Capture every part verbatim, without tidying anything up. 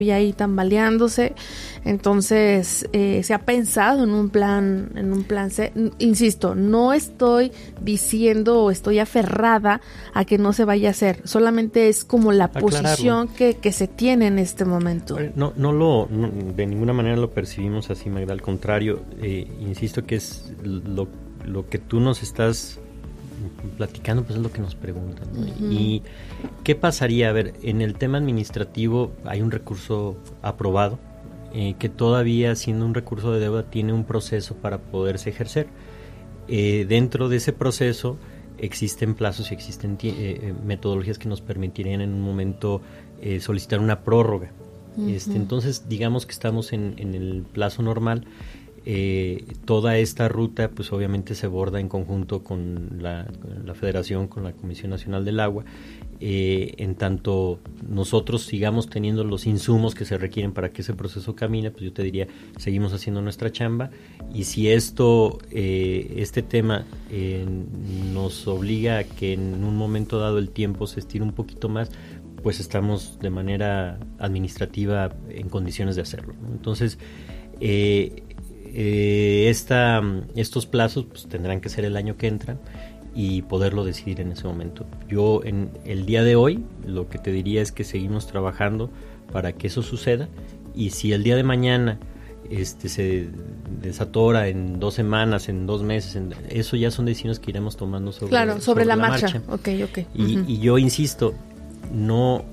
y ahí tambaleándose. Entonces eh, se ha pensado en un plan, en un plan C. Insisto, no estoy diciendo o estoy aferrada a que no se vaya a hacer, solamente es como la Aclararlo. posición que, que se tiene en este momento. No, no lo, no, de ninguna manera lo percibimos así, Magda, al contrario, eh, insisto que es lo, lo que tú nos estás platicando, pues es lo que nos preguntan, ¿no? Uh-huh. Y ¿qué pasaría? A ver, en el tema administrativo hay un recurso aprobado, eh, que todavía, siendo un recurso de deuda, tiene un proceso para poderse ejercer. Eh, dentro de ese proceso existen plazos y existen eh, metodologías que nos permitirían en un momento eh, solicitar una prórroga. Uh-huh. Este, entonces, digamos que estamos en, en el plazo normal. Eh, toda esta ruta pues obviamente se aborda en conjunto con la, con la Federación, con la Comisión Nacional del Agua, eh, en tanto nosotros sigamos teniendo los insumos que se requieren para que ese proceso camine, pues yo te diría, seguimos haciendo nuestra chamba, y si esto, eh, este tema eh, nos obliga a que en un momento dado el tiempo se estire un poquito más, pues estamos de manera administrativa en condiciones de hacerlo, ¿no? Entonces, eh, Eh, esta, estos plazos pues tendrán que ser el año que entra y poderlo decidir en ese momento. Yo en el día de hoy lo que te diría es que seguimos trabajando para que eso suceda, y si el día de mañana este se desatora en dos semanas, en dos meses, en, eso ya son decisiones que iremos tomando sobre, claro, sobre, sobre la, la marcha. marcha. Okay, okay. Y, Uh-huh. y yo insisto, no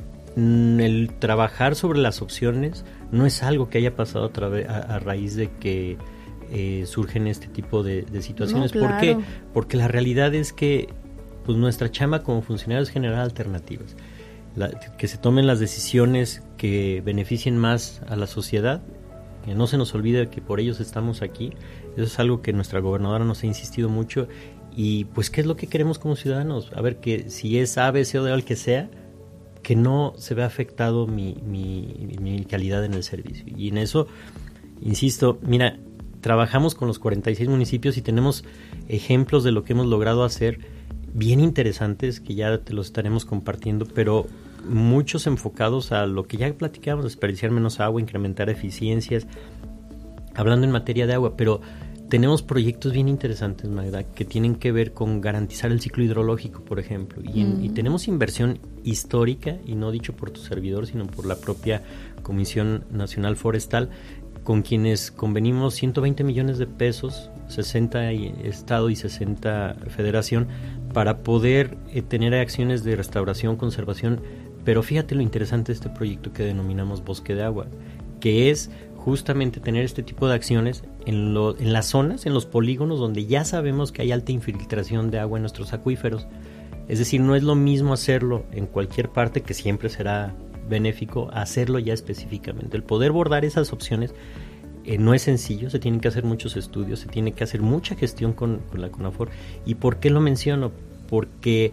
el trabajar sobre las opciones no es algo que haya pasado a, través, a, a raíz de que eh, surgen este tipo de, de situaciones. No, claro. ¿Por qué? Porque la realidad es que pues nuestra chamba como funcionarios es generar alternativas, la, que se tomen las decisiones que beneficien más a la sociedad, que no se nos olvide que por ellos estamos aquí. Eso es algo que nuestra gobernadora nos ha insistido mucho, y pues ¿qué es lo que queremos como ciudadanos? A ver, que si es A, B, C o D, o el que sea, que no se vea afectado mi, mi, mi calidad en el servicio. Y en eso, insisto, mira, trabajamos con los cuarenta y seis municipios y tenemos ejemplos de lo que hemos logrado hacer bien interesantes, que ya te los estaremos compartiendo, pero muchos enfocados a lo que ya platicábamos, desperdiciar menos agua, incrementar eficiencias, hablando en materia de agua, pero tenemos proyectos bien interesantes, Magda, que tienen que ver con garantizar el ciclo hidrológico, por ejemplo, y, en, mm. y tenemos inversión histórica, y no dicho por tu servidor, sino por la propia Comisión Nacional Forestal, con quienes convenimos ciento veinte millones de pesos, sesenta Estado y sesenta Federación, para poder eh, tener acciones de restauración, conservación, pero fíjate lo interesante de este proyecto que denominamos Bosque de Agua, que es justamente tener este tipo de acciones en, lo, en las zonas, en los polígonos donde ya sabemos que hay alta infiltración de agua en nuestros acuíferos. Es decir, no es lo mismo hacerlo en cualquier parte, que siempre será benéfico, hacerlo ya específicamente. El poder bordar esas opciones eh, no es sencillo, se tienen que hacer muchos estudios, se tiene que hacer mucha gestión con, con la CONAFOR. ¿Y por qué lo menciono? Porque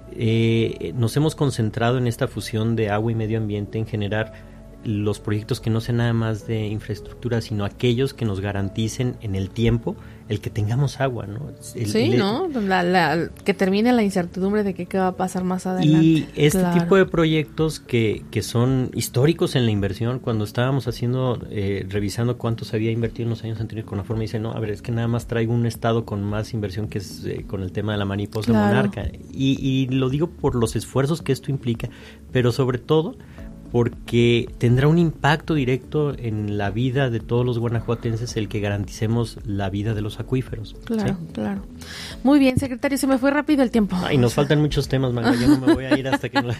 eh, nos hemos concentrado en esta fusión de agua y medio ambiente, en generar los proyectos que no sean nada más de infraestructura, sino aquellos que nos garanticen en el tiempo el que tengamos agua, ¿no? El, sí, el, ¿no? La, la, que termine la incertidumbre de que qué va a pasar más adelante. Y este claro. tipo de proyectos que, que son históricos en la inversión, cuando estábamos haciendo, eh, revisando cuánto se había invertido en los años anteriores con la forma, dice, no, a ver, es que nada más traigo un estado con más inversión, que es eh, con el tema de la mariposa claro. monarca. Y, y lo digo por los esfuerzos que esto implica, pero sobre todo porque tendrá un impacto directo en la vida de todos los guanajuatenses el que garanticemos la vida de los acuíferos. Claro, ¿sí? claro. Muy bien, secretario, se me fue rápido el tiempo. Ay, nos faltan muchos temas, Magda, yo no me voy a ir hasta que no...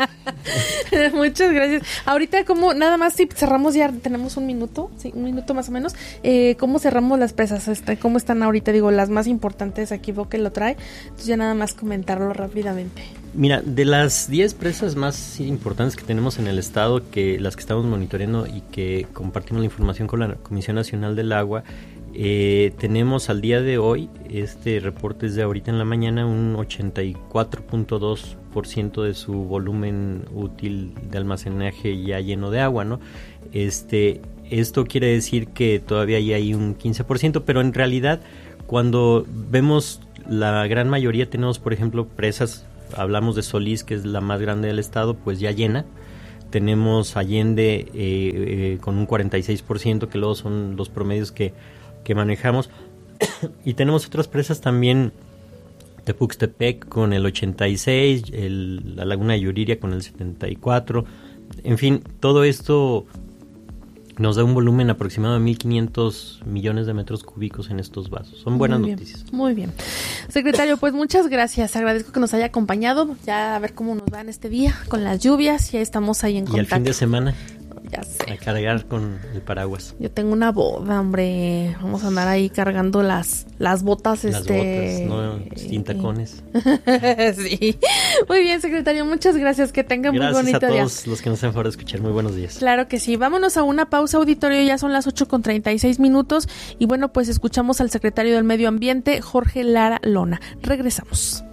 Muchas gracias. Ahorita, como nada más, si cerramos ya, tenemos un minuto, sí, un minuto más o menos, eh, ¿cómo cerramos las presas? Este, ¿Cómo están ahorita? Digo, las más importantes, aquí veo que lo trae, entonces ya nada más comentarlo rápidamente. Mira, de las diez presas más importantes que tenemos en el estado, que las que estamos monitoreando y que compartimos la información con la Comisión Nacional del Agua, eh, tenemos al día de hoy, este reporte es de ahorita en la mañana, un ochenta y cuatro punto dos por ciento de su volumen útil de almacenaje ya lleno de agua, ¿no? Este, esto quiere decir que todavía hay un quince por ciento, pero en realidad cuando vemos la gran mayoría, tenemos por ejemplo presas, hablamos de Solís, que es la más grande del estado, pues ya llena. tenemos Allende eh, eh, con un cuarenta y seis por ciento, que luego son los promedios que, que manejamos. Y tenemos otras presas también, Tepuxtepec con el ochenta y seis, el, la Laguna de Yuriria con el setenta y cuatro. En fin, todo esto nos da un volumen aproximado de mil quinientos millones de metros cúbicos en estos vasos. Son buenas muy bien, noticias. Muy bien. Secretario, pues muchas gracias. Agradezco que nos haya acompañado. Ya a ver cómo nos va en este día con las lluvias. Ya estamos ahí en contacto. Y el fin de semana. Ya sé. A cargar con el paraguas. Yo tengo una boda, hombre. Vamos a andar ahí cargando las, las botas. Las este... botas, no sin tacones. Sí. Muy bien, secretario. Muchas gracias. Que tengan gracias muy bonito día. Gracias a todos día. Los que nos han favor de escuchar. Muy buenos días. Claro que sí. Vámonos a una pausa, auditorio. Ya son las ocho con treinta y seis minutos. Y bueno, pues escuchamos al secretario del Medio Ambiente, Jorge Lara Lona. Regresamos.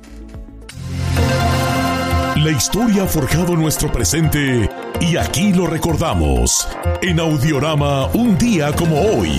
La historia ha forjado nuestro presente y aquí lo recordamos en Audiorama, un día como hoy.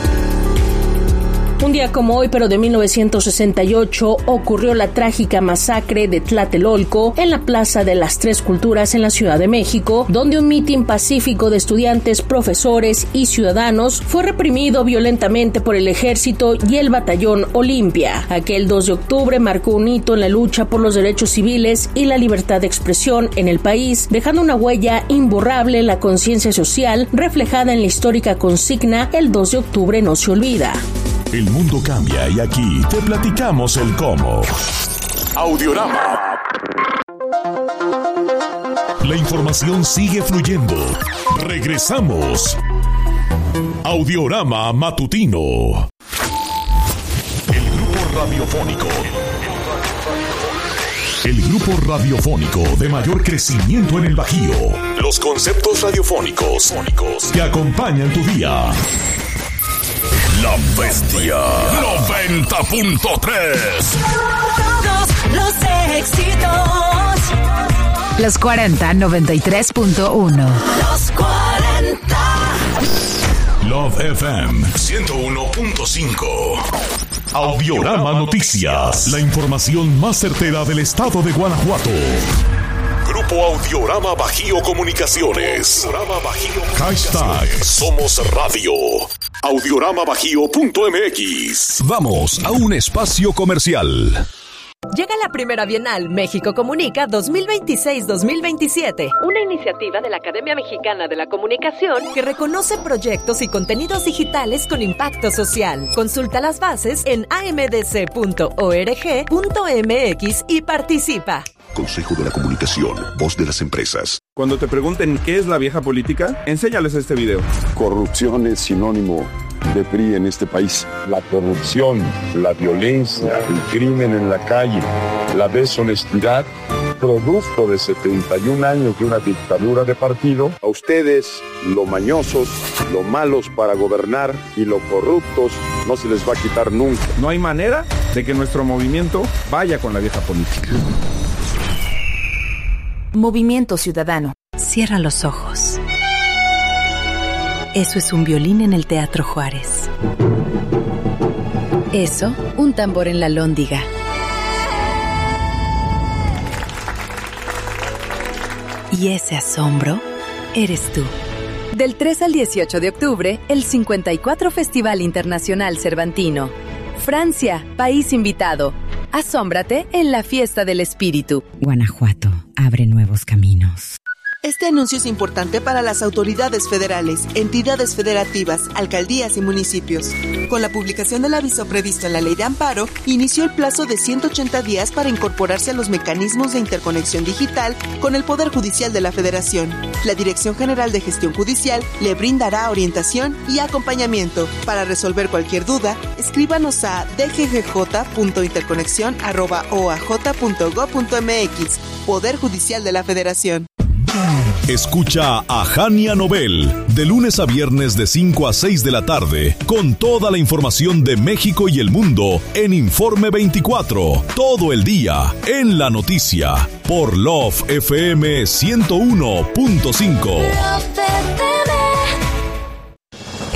Un día como hoy, pero de mil novecientos sesenta y ocho, ocurrió la trágica masacre de Tlatelolco en la Plaza de las Tres Culturas en la Ciudad de México, donde un mitin pacífico de estudiantes, profesores y ciudadanos fue reprimido violentamente por el ejército y el batallón Olimpia. Aquel dos de octubre marcó un hito en la lucha por los derechos civiles y la libertad de expresión en el país, dejando una huella imborrable en la conciencia social reflejada en la histórica consigna "El dos de octubre no se olvida". El mundo cambia y aquí te platicamos el cómo. Audiorama. La información sigue fluyendo. Regresamos. Audiorama matutino. El grupo radiofónico. El grupo radiofónico de mayor crecimiento en el Bajío. Los conceptos radiofónicos que acompañan tu día. La Bestia noventa punto tres. Todos los éxitos. Los cuarenta, noventa y tres punto uno. Los cuarenta. Love F M ciento uno punto cinco. Audiorama Noticias. La información más certera del estado de Guanajuato. Grupo Audiorama Bajío Comunicaciones. Audiorama Bajío. Hashtag Somos Radio. audiorama bajío punto eme equis. Vamos a un espacio comercial. Llega la primera Bienal México Comunica dos mil veintiséis dos mil veintisiete, una iniciativa de la Academia Mexicana de la Comunicación que reconoce proyectos y contenidos digitales con impacto social. Consulta las bases en a eme de ce punto org punto eme equis y participa. Consejo de la Comunicación, voz de las empresas. Cuando te pregunten qué es la vieja política, enséñales este video. Corrupción es sinónimo de P R I en este país. La corrupción, la violencia, el crimen en la calle, la deshonestidad, producto de setenta y un años de una dictadura de partido. A ustedes, lo mañosos, lo malos para gobernar y lo corruptos, no se les va a quitar nunca. No hay manera de que nuestro movimiento vaya con la vieja política. Movimiento Ciudadano. Cierra los ojos. Eso es un violín en el Teatro Juárez. Eso, un tambor en la Lóndiga. Y ese asombro, eres tú. Del tres al dieciocho de octubre, el cincuenta y cuatro Festival Internacional Cervantino. Francia, país invitado. Asómbrate en la Fiesta del Espíritu. Guanajuato abre nuevos caminos. Este anuncio es importante para las autoridades federales, entidades federativas, alcaldías y municipios. Con la publicación del aviso previsto en la Ley de Amparo, inició el plazo de ciento ochenta días para incorporarse a los mecanismos de interconexión digital con el Poder Judicial de la Federación. La Dirección General de Gestión Judicial le brindará orientación y acompañamiento. Para resolver cualquier duda, escríbanos a d g g j punto interconexión arroba o a j punto gob punto eme equis. Poder Judicial de la Federación. Escucha a Jania Nobel de lunes a viernes de cinco a seis de la tarde con toda la información de México y el mundo en Informe veinticuatro, todo el día en la noticia por Love F M ciento uno punto cinco.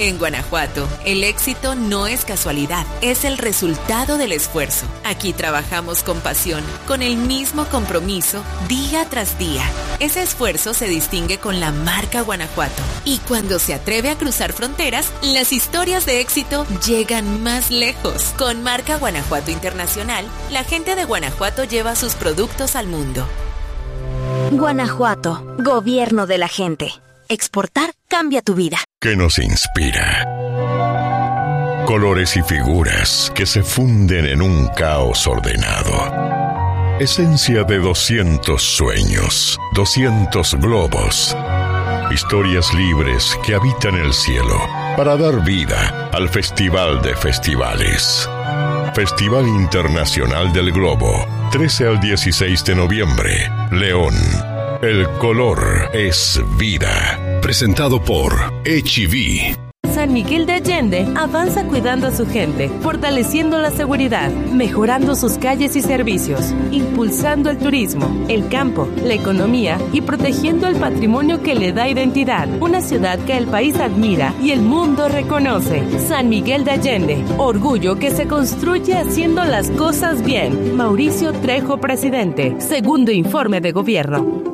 En Guanajuato, el éxito no es casualidad, es el resultado del esfuerzo. Aquí trabajamos con pasión, con el mismo compromiso, día tras día. Ese esfuerzo se distingue con la marca Guanajuato. Y cuando se atreve a cruzar fronteras, las historias de éxito llegan más lejos. Con marca Guanajuato Internacional, la gente de Guanajuato lleva sus productos al mundo. Guanajuato, gobierno de la gente. Exportar cambia tu vida. ¿Qué nos inspira? Colores y figuras que se funden en un caos ordenado. Esencia de doscientos sueños, doscientos globos. Historias libres que habitan el cielo para dar vida al Festival de Festivales. Festival Internacional del Globo, trece al dieciséis de noviembre, León. El color es vida. Presentado por H E B. San Miguel de Allende avanza cuidando a su gente, fortaleciendo la seguridad, mejorando sus calles y servicios, impulsando el turismo, el campo, la economía y protegiendo el patrimonio que le da identidad. Una ciudad que el país admira y el mundo reconoce. San Miguel de Allende, orgullo que se construye haciendo las cosas bien. Mauricio Trejo, presidente. Segundo informe de gobierno.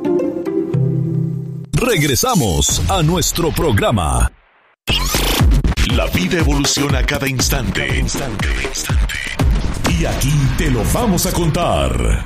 Regresamos a nuestro programa. La vida evoluciona a cada instante. Cada instante, instante. Y aquí te lo vamos a contar.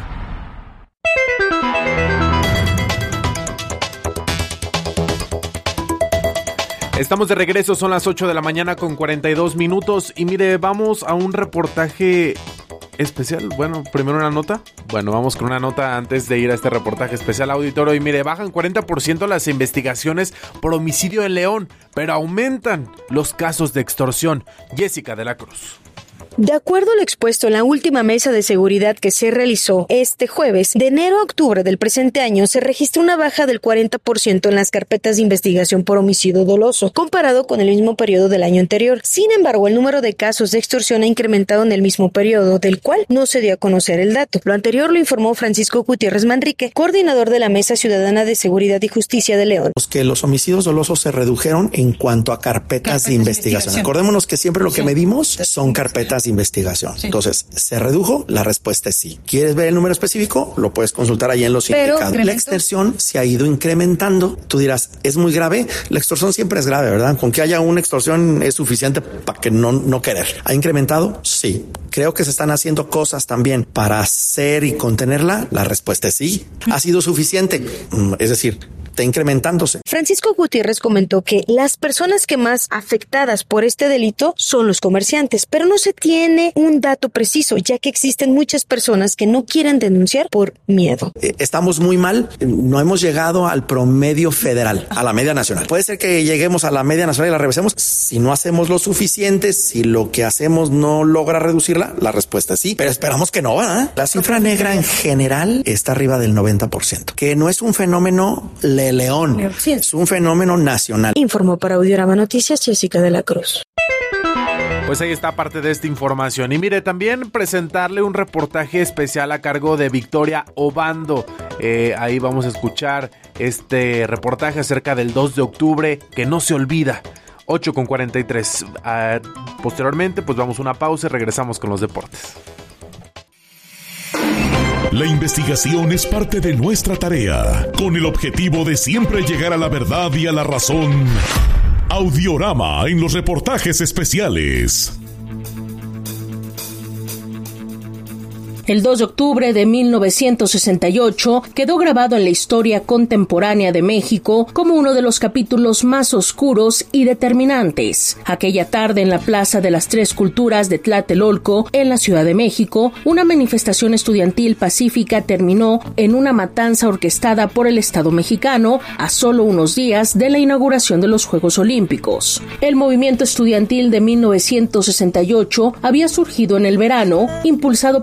Estamos de regreso, son las ocho de la mañana con cuarenta y dos minutos. Y mire, vamos a un reportaje especial. Bueno, primero una nota. Bueno, vamos con una nota antes de ir a este reportaje especial, auditorio. Y mire, bajan cuarenta por ciento las investigaciones por homicidio en León, pero aumentan los casos de extorsión. Jessica de la Cruz. De acuerdo a lo expuesto en la última mesa de seguridad que se realizó este jueves, de enero a octubre del presente año se registró una baja del cuarenta por ciento en las carpetas de investigación por homicidio doloso, comparado con el mismo periodo del año anterior. Sin embargo, el número de casos de extorsión ha incrementado en el mismo periodo, del cual no se dio a conocer el dato. Lo anterior lo informó Francisco Gutiérrez Manrique, coordinador de la Mesa Ciudadana de Seguridad y Justicia de León. Que los homicidios dolosos se redujeron en cuanto a carpetas, carpetas de investigación. investigación. Acordémonos que siempre lo que sí. medimos son carpetas de investigación. Sí. Entonces, ¿se redujo? La respuesta es sí. ¿Quieres ver el número específico? Lo puedes consultar ahí en los Pero, indicados. La extorsión se ha ido incrementando. Tú dirás, ¿es muy grave? La extorsión siempre es grave, ¿verdad? Con que haya una extorsión es suficiente para que no, no querer. ¿Ha incrementado? Sí. Creo que se están haciendo cosas también para hacer y contenerla. La respuesta es sí. ¿Ha sido suficiente? Es decir, está incrementándose. Francisco Gutiérrez comentó que las personas que más afectadas por este delito son los comerciantes, pero no se tiene un dato preciso, ya que existen muchas personas que no quieren denunciar por miedo. Estamos muy mal, no hemos llegado al promedio federal, a la media nacional. Puede ser que lleguemos a la media nacional y la revisemos. Si no hacemos lo suficiente, si lo que hacemos no logra reducirla, la respuesta es sí, pero esperamos que no, ¿eh? La cifra negra en general está arriba del noventa por ciento, que no es un fenómeno de León, sí. Es un fenómeno nacional. Informó para Audiorama Noticias Jessica de la Cruz. Pues ahí está parte de esta información. Y mire, también presentarle un reportaje especial a cargo de Victoria Obando. Eh, ahí vamos a escuchar este reportaje acerca del dos de octubre, que no se olvida. ocho con cuarenta y tres. Uh, posteriormente, pues vamos a una pausa y regresamos con los deportes. La investigación es parte de nuestra tarea, con el objetivo de siempre llegar a la verdad y a la razón. Audiorama en los reportajes especiales. El dos de octubre de mil novecientos sesenta y ocho quedó grabado en la historia contemporánea de México como uno de los capítulos más oscuros y determinantes. Aquella tarde en la Plaza de las Tres Culturas de Tlatelolco, en la Ciudad de México, una manifestación estudiantil pacífica terminó en una matanza orquestada por el Estado mexicano a solo unos días de la inauguración de los Juegos Olímpicos. El movimiento estudiantil de mil novecientos sesenta y ocho había surgido en el verano, impulsado por jóvenes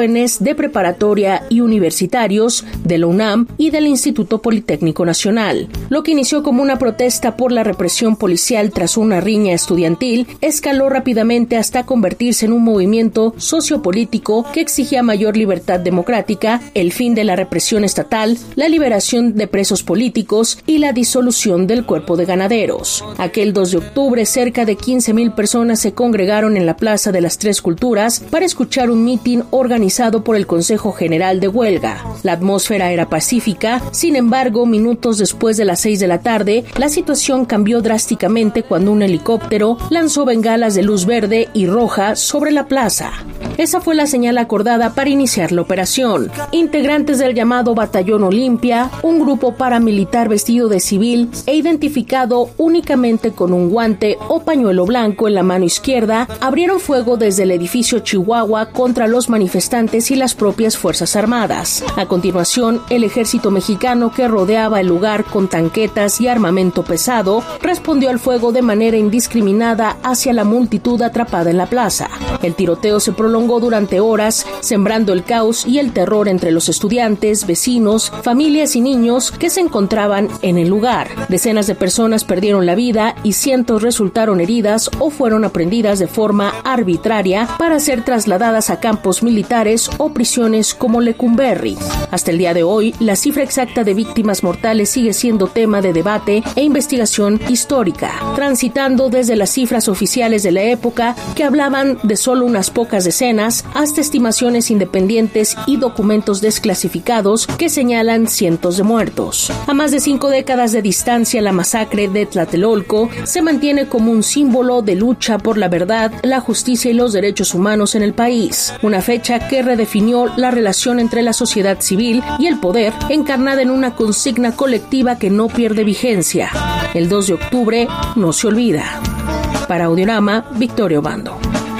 jóvenes de preparatoria y universitarios de la UNAM y del Instituto Politécnico Nacional. Lo que inició como una protesta por la represión policial tras una riña estudiantil escaló rápidamente hasta convertirse en un movimiento sociopolítico que exigía mayor libertad democrática, el fin de la represión estatal, la liberación de presos políticos y la disolución del Cuerpo de Ganaderos. Aquel dos de octubre, cerca de quince mil personas se congregaron en la Plaza de las Tres Culturas para escuchar un mitin organizado por el Consejo General de Huelga. La atmósfera era pacífica, sin embargo, minutos después de las seis de la tarde, la situación cambió drásticamente cuando un helicóptero lanzó bengalas de luz verde y roja sobre la plaza. Esa fue la señal acordada para iniciar la operación. Integrantes del llamado Batallón Olimpia, un grupo paramilitar vestido de civil e identificado únicamente con un guante o pañuelo blanco en la mano izquierda, abrieron fuego desde el edificio Chihuahua contra los manifestantes y las propias Fuerzas Armadas. A continuación, el ejército mexicano, que rodeaba el lugar con tanquetas y armamento pesado, respondió al fuego de manera indiscriminada hacia la multitud atrapada en la plaza. El tiroteo se prolongó durante horas, sembrando el caos y el terror entre los estudiantes, vecinos, familias y niños que se encontraban en el lugar. Decenas de personas perdieron la vida y cientos resultaron heridas o fueron aprehendidas de forma arbitraria para ser trasladadas a campos militares o prisiones como Lecumberri. Hasta el día de hoy, la cifra exacta de víctimas mortales sigue siendo tema de debate e investigación histórica, transitando desde las cifras oficiales de la época, que hablaban de solo unas pocas decenas, hasta estimaciones independientes y documentos desclasificados que señalan cientos de muertos. A más de cinco décadas de distancia, la masacre de Tlatelolco se mantiene como un símbolo de lucha por la verdad, la justicia y los derechos humanos en el país. Una fecha que redefinió la relación entre la sociedad civil y el poder, encarnada en una consigna colectiva que no pierde vigencia. El dos de octubre no se olvida. Para Audiorama, Victoria Obando.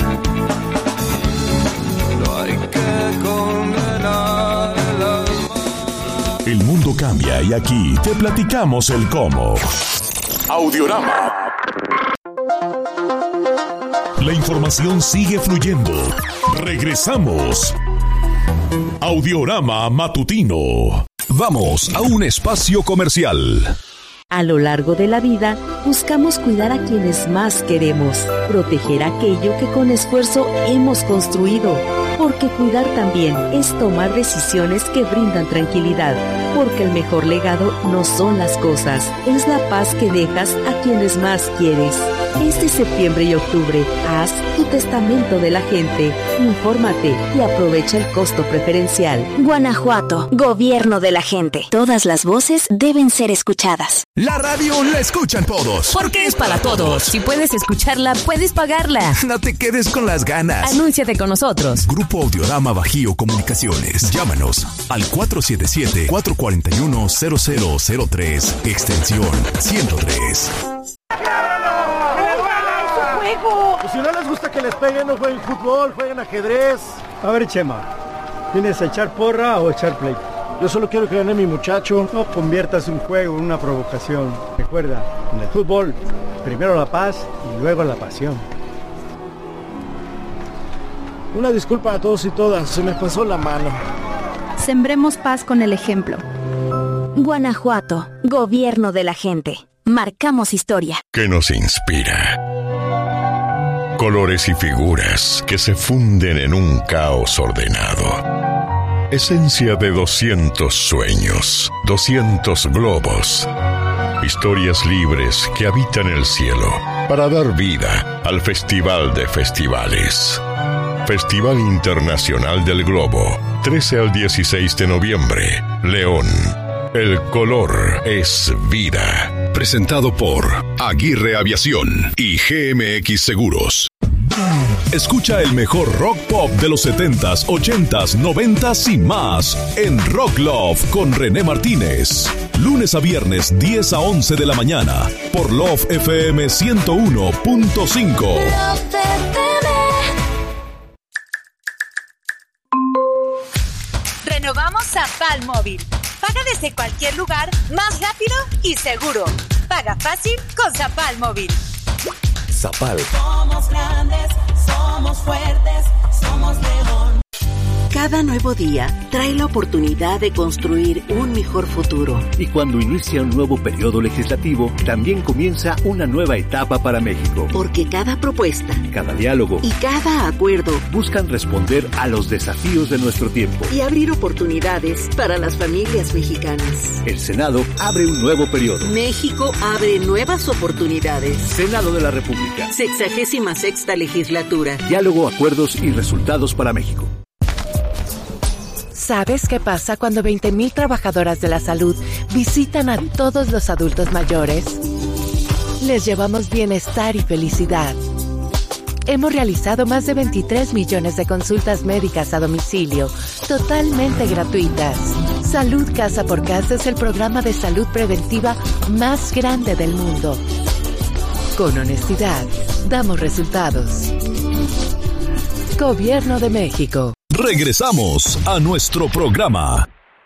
El mundo cambia y aquí te platicamos el cómo. Audiorama. La información sigue fluyendo. Regresamos. Audiorama Matutino. Vamos a un espacio comercial. A lo largo de la vida, buscamos cuidar a quienes más queremos, proteger aquello que con esfuerzo hemos construido, porque cuidar también es tomar decisiones que brindan tranquilidad, porque el mejor legado no son las cosas, es la paz que dejas a quienes más quieres. Este septiembre y octubre, haz tu testamento de la gente, infórmate y aprovecha el costo preferencial. Guanajuato, gobierno de la gente. Todas las voces deben ser escuchadas. La radio la escuchan todos. Porque es para todos. Si puedes escucharla, puedes pagarla. No te quedes con las ganas. Anúnciate con nosotros. Grupo Audiorama Bajío Comunicaciones. Llámanos al cuatro siete siete, cuatro cuatro uno, cero cero cero tres, extensión ciento tres. Pues si no les gusta que les peguen, no jueguen fútbol, jueguen ajedrez. A ver, Chema, ¿vienes a echar porra o echar pleito? Yo solo quiero que gane mi muchacho. No conviertas un juego en una provocación. Recuerda, en el fútbol, primero la paz y luego la pasión. Una disculpa a todos y todas, se me pasó la mano. Sembremos paz con el ejemplo. Guanajuato, gobierno de la gente. Marcamos historia. Que nos inspira. Colores y figuras que se funden en un caos ordenado. Esencia de doscientos sueños, doscientos globos. Historias libres que habitan el cielo para dar vida al Festival de Festivales. Festival Internacional del Globo, trece al dieciséis de noviembre, León. El color es vida. Presentado por Aguirre Aviación y G M X Seguros. Escucha el mejor rock pop de los setentas, ochentas, noventas y más en Rock Love con René Martínez. Lunes a viernes, diez a once de la mañana por Love F M ciento uno punto cinco. Renovamos a Palmóvil. Paga desde cualquier lugar, más rápido y seguro. Paga fácil con Zapal Móvil. Zapal. Somos grandes, somos fuertes, somos León. Cada nuevo día trae la oportunidad de construir un mejor futuro. Y cuando inicia un nuevo periodo legislativo, también comienza una nueva etapa para México. Porque cada propuesta, cada diálogo y cada acuerdo buscan responder a los desafíos de nuestro tiempo y abrir oportunidades para las familias mexicanas. El Senado abre un nuevo periodo. México abre nuevas oportunidades. Senado de la República. Sexagésima sexta legislatura. Diálogo, acuerdos y resultados para México. ¿Sabes qué pasa cuando veinte mil trabajadoras de la salud visitan a todos los adultos mayores? Les llevamos bienestar y felicidad. Hemos realizado más de veintitrés millones de consultas médicas a domicilio, totalmente gratuitas. Salud Casa por Casa es el programa de salud preventiva más grande del mundo. Con honestidad, damos resultados. Gobierno de México. Regresamos a nuestro programa.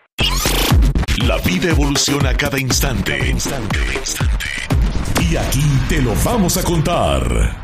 La vida evoluciona cada instante. Instante, instante. Y aquí te lo vamos a contar.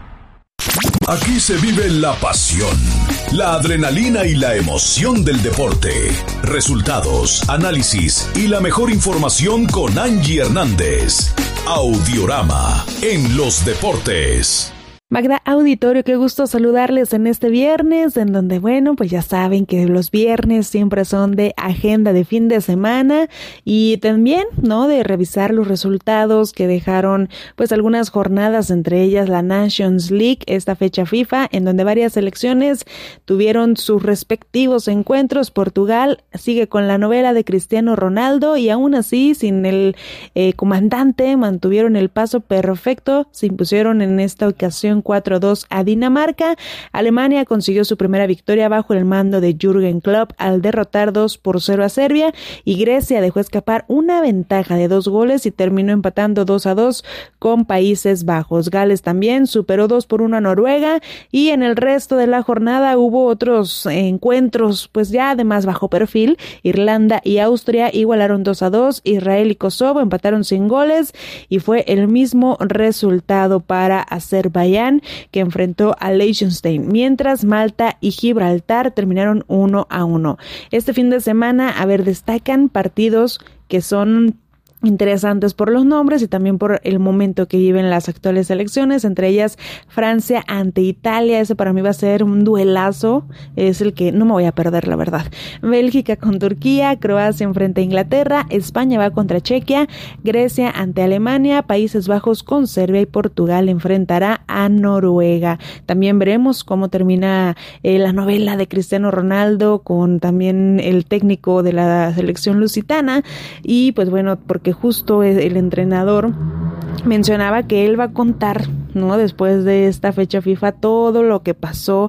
Aquí se vive la pasión, la adrenalina y la emoción del deporte. Resultados, análisis y la mejor información con Angie Hernández. Audiorama en los deportes. Magda Auditorio, qué gusto saludarles en este viernes, en donde, bueno, pues ya saben que los viernes siempre son de agenda de fin de semana y también, ¿no?, de revisar los resultados que dejaron, pues, algunas jornadas, entre ellas la Nations League, esta fecha FIFA, en donde varias selecciones tuvieron sus respectivos encuentros. Portugal sigue con la novela de Cristiano Ronaldo y aún así, sin el eh, comandante, mantuvieron el paso perfecto, se impusieron en esta ocasión cuatro dos a Dinamarca. Alemania consiguió su primera victoria bajo el mando de Jürgen Klopp al derrotar dos por cero a Serbia, y Grecia dejó escapar una ventaja de dos goles y terminó empatando dos a dos con Países Bajos. Gales también superó dos por uno a Noruega, y en el resto de la jornada hubo otros encuentros pues ya de más bajo perfil. Irlanda y Austria igualaron dos a dos, Israel y Kosovo empataron sin goles y fue el mismo resultado para Azerbaiyán, que enfrentó a Liechtenstein, mientras Malta y Gibraltar terminaron uno a uno. Este fin de semana, a ver, destacan partidos que son interesantes por los nombres y también por el momento que viven las actuales selecciones, entre ellas Francia ante Italia. Ese para mí va a ser un duelazo, es el que no me voy a perder, la verdad. Bélgica con Turquía, Croacia enfrenta a Inglaterra, España va contra Chequia, Grecia ante Alemania, Países Bajos con Serbia y Portugal enfrentará a Noruega. También veremos cómo termina eh, la novela de Cristiano Ronaldo con también el técnico de la selección lusitana, y pues bueno, porque justo el entrenador mencionaba que él va a contar, ¿no?, después de esta fecha FIFA, todo lo que pasó,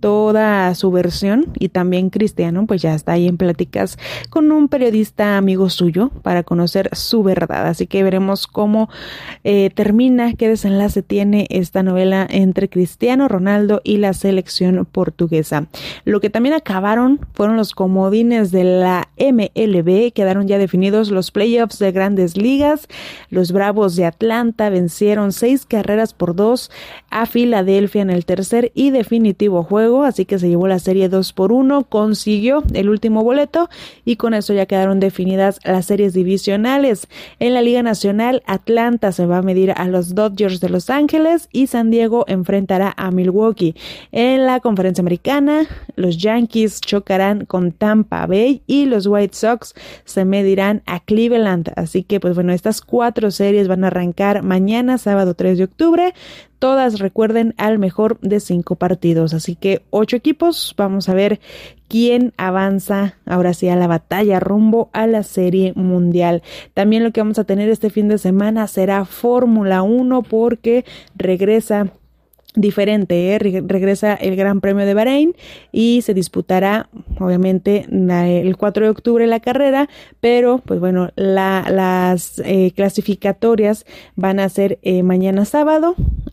toda su versión, y también Cristiano pues ya está ahí en pláticas con un periodista amigo suyo para conocer su verdad, así que veremos cómo eh, termina, qué desenlace tiene esta novela entre Cristiano Ronaldo y la selección portuguesa. Lo que también acabaron fueron los comodines de la M L B, quedaron ya definidos los playoffs de Grandes Ligas. Los Bravos de Atlanta vencieron seis carreras por dos a Filadelfia en el tercer y definitivo juego, así que se llevó la serie dos por uno, consiguió el último boleto y con eso ya quedaron definidas las series divisionales. En la Liga Nacional, Atlanta se va a medir a los Dodgers de Los Ángeles y San Diego enfrentará a Milwaukee. En la Conferencia Americana, los Yankees chocarán con Tampa Bay y los White Sox se medirán a Cleveland. Así que pues bueno, estas cuatro series van a arrancar mañana, sábado tres de octubre. Todas, recuerden, al mejor de cinco partidos. Así que ocho equipos. Vamos a ver quién avanza ahora sí a la batalla rumbo a la Serie Mundial. También lo que vamos a tener este fin de semana será Fórmula uno, porque regresa diferente, ¿eh? regresa el Gran Premio de Bahrein y se disputará obviamente el cuatro de octubre la carrera, pero pues bueno, la, las eh, clasificatorias van a ser eh, mañana sábado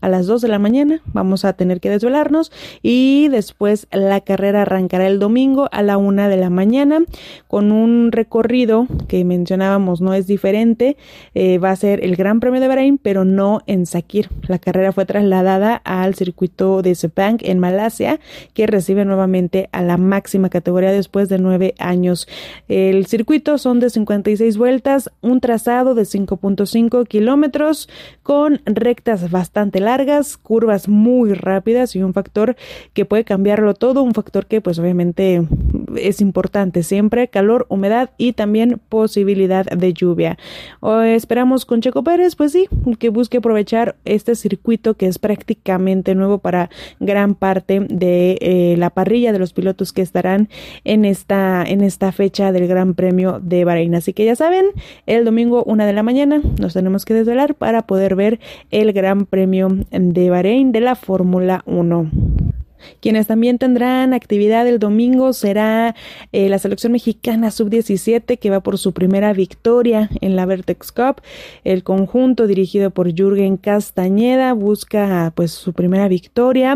a las dos de la mañana, vamos a tener que desvelarnos, y después la carrera arrancará el domingo a la una de la mañana con un recorrido que mencionábamos, no es diferente, eh, va a ser el Gran Premio de Bahrein, pero no en Sakir. La carrera fue trasladada al circuito de Sepang en Malasia, que recibe nuevamente a la máxima categoría después de nueve años. El circuito son de cincuenta y seis vueltas, un trazado de cinco punto cinco kilómetros con rectas bastante largas, curvas muy rápidas y un factor que puede cambiarlo todo, un factor que pues obviamente es importante siempre, calor, humedad y también posibilidad de lluvia. O esperamos con Checo Pérez, pues sí, que busque aprovechar este circuito que es prácticamente nuevo para gran parte de eh, la parrilla de los pilotos que estarán en esta, en esta fecha del Gran Premio de Bahrein. Así que ya saben, el domingo una de la mañana nos tenemos que desvelar para poder ver el Gran Premio de Bahrein de la Fórmula uno. Quienes también tendrán actividad el domingo será eh, la selección mexicana sub diecisiete, que va por su primera victoria en la Vertex Cup. El conjunto dirigido por Jürgen Castañeda busca pues su primera victoria,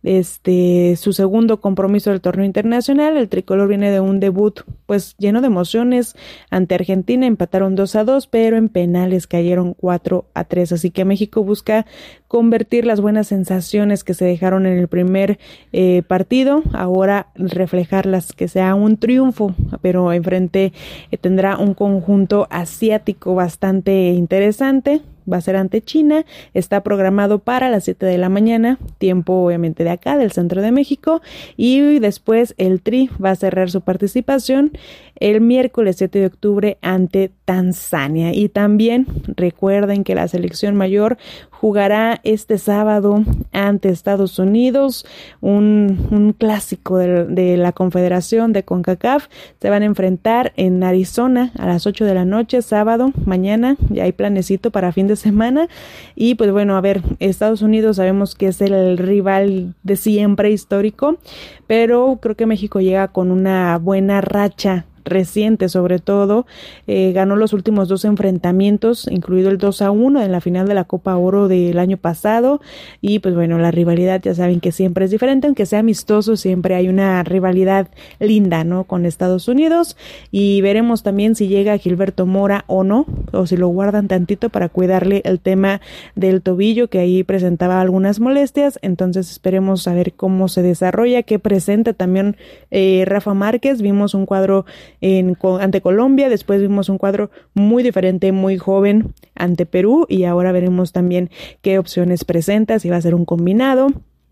este su segundo compromiso del torneo internacional. El tricolor viene de un debut pues lleno de emociones ante Argentina, empataron dos a dos, pero en penales cayeron cuatro a tres, así que México busca convertir las buenas sensaciones que se dejaron en el primer Eh, partido, ahora reflejarlas, que sea un triunfo, pero enfrente eh, tendrá un conjunto asiático bastante interesante. Va a ser ante China, está programado para las siete de la mañana, tiempo obviamente de acá, del centro de México, y después el Tri va a cerrar su participación el miércoles siete de octubre ante Tanzania. Y también recuerden que la selección mayor jugará este sábado ante Estados Unidos, un, un clásico de, de la Confederación de CONCACAF. Se van a enfrentar en Arizona a las ocho de la noche, sábado, mañana, ya hay planecito para fin de semana. Y pues bueno, a ver, Estados Unidos sabemos que es el rival de siempre histórico, pero creo que México llega con una buena racha reciente, sobre todo, eh, ganó los últimos dos enfrentamientos, incluido el dos a uno en la final de la Copa Oro del año pasado, y pues bueno, la rivalidad ya saben que siempre es diferente, aunque sea amistoso, siempre hay una rivalidad linda, ¿no?, con Estados Unidos, y veremos también si llega Gilberto Mora o no, o si lo guardan tantito para cuidarle el tema del tobillo, que ahí presentaba algunas molestias. Entonces esperemos a ver cómo se desarrolla, qué presenta también eh, Rafa Márquez. Vimos un cuadro En, ante Colombia, después vimos un cuadro muy diferente, muy joven ante Perú, y ahora veremos también qué opciones presenta, si va a ser un combinado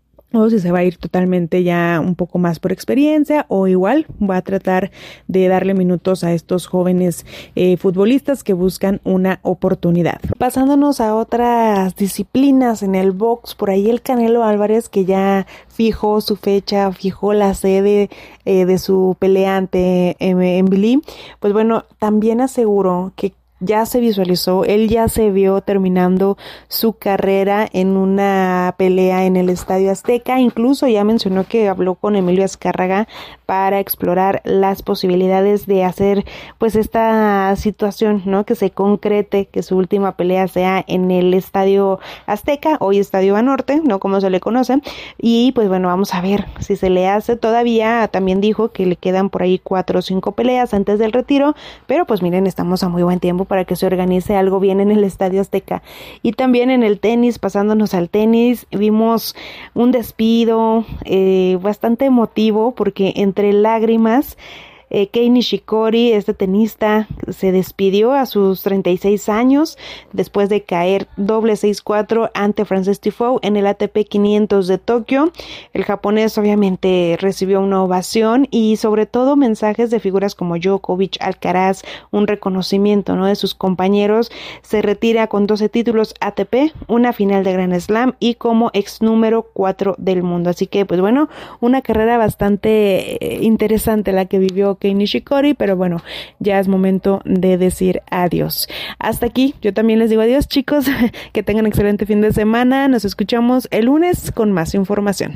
o si se va a ir totalmente ya un poco más por experiencia, o igual va a tratar de darle minutos a estos jóvenes eh, futbolistas que buscan una oportunidad. Pasándonos a otras disciplinas en el box, por ahí el Canelo Álvarez, que ya fijó su fecha, fijó la sede eh, de su pelea ante eh, Emily, pues bueno, también aseguró que ya se visualizó, él ya se vio terminando su carrera en una pelea en el Estadio Azteca. Incluso ya mencionó que habló con Emilio Azcárraga para explorar las posibilidades de hacer pues esta situación, ¿no?, que se concrete, que su última pelea sea en el Estadio Azteca, hoy Estadio Banorte, ¿no?, como se le conoce. Y pues bueno, vamos a ver si se le hace. Todavía también dijo que le quedan por ahí cuatro o cinco peleas antes del retiro, pero pues miren, estamos a muy buen tiempo para que se organice algo bien en el Estadio Azteca. Y también en el tenis, pasándonos al tenis, vimos un despido eh, bastante emotivo, porque entre lágrimas Eh, Kei Nishikori, este tenista, se despidió a sus treinta y seis años después de caer doble seis cuatro ante Frances Tiafoe en el A T P quinientos de Tokio. El japonés obviamente recibió una ovación y sobre todo mensajes de figuras como Djokovic, Alcaraz, un reconocimiento, ¿no?, de sus compañeros. Se retira con doce títulos A T P, una final de Grand Slam y como ex número cuatro del mundo. Así que pues bueno, una carrera bastante eh, interesante la que vivió Kei Nishikori, pero bueno, ya es momento de decir adiós. Hasta aquí, yo también les digo adiós, chicos, que tengan un excelente fin de semana, nos escuchamos el lunes con más información.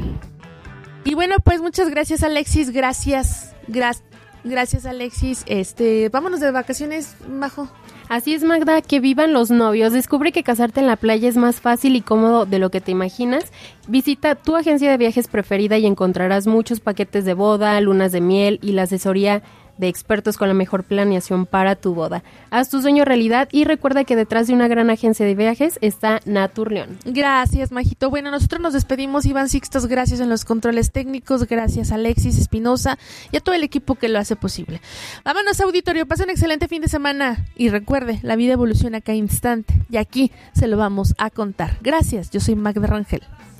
Y bueno, pues muchas gracias, Alexis, gracias, gra- gracias Alexis, este, vámonos de vacaciones, Majo. Así es, Magda, que vivan los novios. Descubre que casarte en la playa es más fácil y cómodo de lo que te imaginas. Visita tu agencia de viajes preferida y encontrarás muchos paquetes de boda, lunas de miel y la asesoría de expertos con la mejor planeación para tu boda. Haz tu sueño realidad y recuerda que detrás de una gran agencia de viajes está Naturleón. Gracias, Majito. Bueno, nosotros nos despedimos. Iván Sixtos, gracias en los controles técnicos. Gracias a Alexis Espinosa y a todo el equipo que lo hace posible. Vámonos, auditorio. Pasen un excelente fin de semana. Y recuerde, la vida evoluciona cada instante y aquí se lo vamos a contar. Gracias. Yo soy Magda Rangel.